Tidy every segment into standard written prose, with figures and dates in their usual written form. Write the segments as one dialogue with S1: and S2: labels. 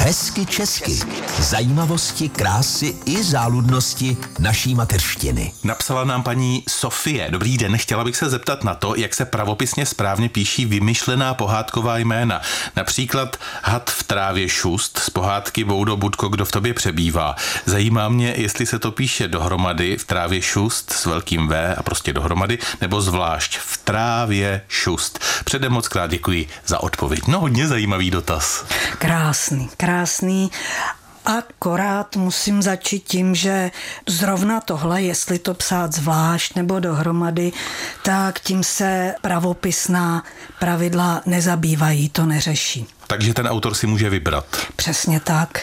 S1: Hezky česky. Zajímavosti, krásy i záludnosti naší mateřštiny.
S2: Napsala nám paní Sofie. Dobrý den, chtěla bych se zeptat na to, jak se pravopisně správně píší vymyšlená pohádková jména. Například Had v trávě šust z pohádky Boudo Budko, kdo v tobě přebývá. Zajímá mě, jestli se to píše dohromady v trávě šust s velkým V a prostě dohromady, nebo zvlášť v trávě šust. Předem moc krát děkuji za odpověď. No, hodně zajímavý dotaz.
S3: Krásný. Akorát musím začít tím, že zrovna tohle, jestli to psát zvlášť nebo dohromady, tak tím se pravopisná pravidla nezabývají, to neřeší.
S2: Takže ten autor si může vybrat.
S3: Přesně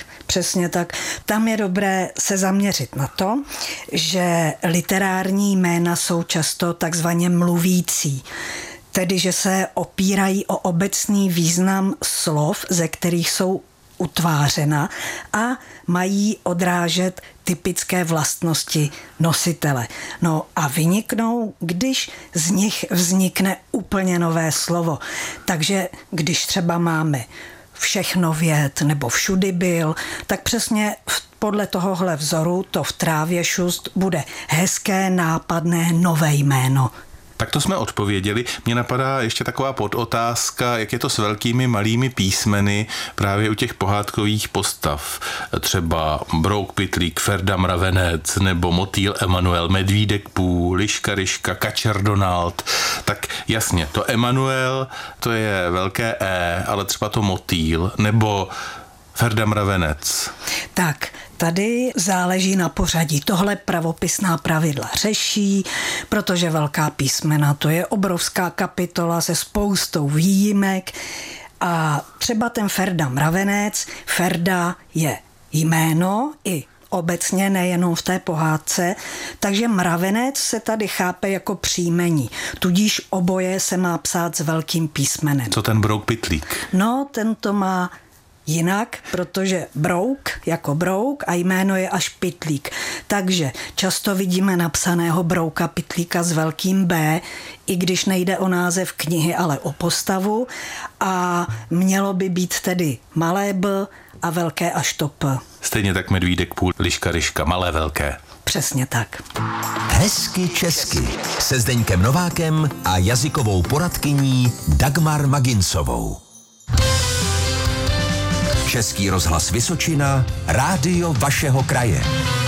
S3: tak. Tam je dobré se zaměřit na to, že literární jména jsou často takzvaně mluvící. Tedy, že se opírají o obecný význam slov, ze kterých jsou utvářena a mají odrážet typické vlastnosti nositele. No a vyniknou, když z nich vznikne úplně nové slovo. Takže když třeba máme všechno věd nebo všudy byl, tak přesně podle tohohle vzoru to v trávě šust bude hezké, nápadné, nové jméno.
S2: Tak to jsme odpověděli. Mně napadá ještě taková podotázka, jak je to s velkými malými písmeny právě u těch pohádkových postav. Třeba Brouk Pytlík, Ferda Mravenec, nebo Motýl Emanuel, Medvídek Pů, Liška Ryška, Kačer Donald. Tak jasně, to Emanuel, to je velké E, ale třeba to Motýl, nebo Ferda Mravenec.
S3: Tak, tady záleží na pořadí. Tohle pravopisná pravidla řeší, protože velká písmena to je obrovská kapitola se spoustou výjimek a třeba ten Ferda Mravenec, Ferda je jméno i obecně, nejenom v té pohádce, takže mravenec se tady chápe jako příjmení, tudíž oboje se má psát s velkým písmenem.
S2: Co ten Brouk Pytlík?
S3: No, ten to má jinak, protože brouk jako brouk a jméno je až Pytlík. Takže často vidíme napsaného Brouka Pytlíka s velkým B, i když nejde o název knihy, ale o postavu a mělo by být tedy malé B a velké až to P.
S2: Stejně tak Medvídek Půl, Liška Ryška, malé velké.
S3: Přesně tak.
S1: Hezky česky se Zdeňkem Novákem a jazykovou poradkyní Dagmar Maginsovou. Český rozhlas Vysočina, rádio vašeho kraje.